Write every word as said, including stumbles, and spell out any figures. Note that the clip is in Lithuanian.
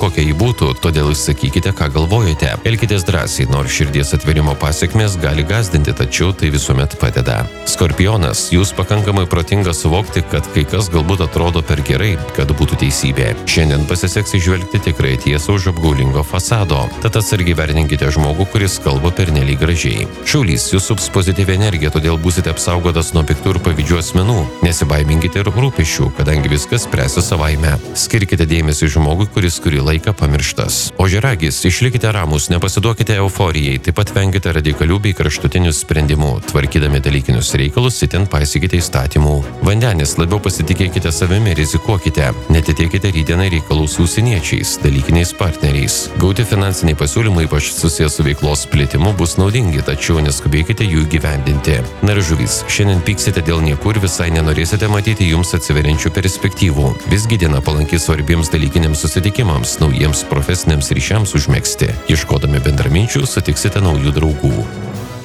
kokia ji būtų, todėl išsakykite, ką galvojate. Elkitės drąsiai, nors širdies atverimo pasiekmes gali gąsdinti, tačiau tai visuomet padeda. Skorpionas, jūs pakankamai protingas suvokti, kad kai kas galbūt atrodo per gerai, kad būtų teisybė. Šiandien pasiseks įžvelgti tikrai tiesą už apgaulingo fasado, tad atsargiai vertinkite žmogų, kuris kalba pernelyg gražiai. Šaulys, jūs sups pozityvi energija, todėl būsite apsaugotas nuo piktų ir pavydžių asmenų. Nesibaiminkite ir rūpesčių, kadangi viskas spręsis savaime. Skirkite dėmesį žmogui, kuris kurį laiką pamirštas. Ožiaragis, išlikite ramus, nepasiduokite euforijai, taip pat venkite radikalių bei kraštutinių sprendimų. Tvarkydami dalykinius reikalus, itin paisykite įstatymų. Vandenis, labiau pasitikėkite savimi, rizikuokite. Netitikite rytdienai reikalų su užsieniečiais, dalykiniais partneriais. Gauti finansiniai pasiūlymai, ypač susijęs su veiklos plėtimu, bus naudingi, tačiau neskubėkite jų gyvendinti. Na ir žuvys, šiandien pyksite dėl niekur, visai nenorėsite matyti jums atsiveriančių perspektyvų. Visgi diena palanki svarbiems dalykiniams susitikimams, naujiems profesiniams ryšiams užmegzti. Ieškodami bendraminčių sutiksite naujų draugų.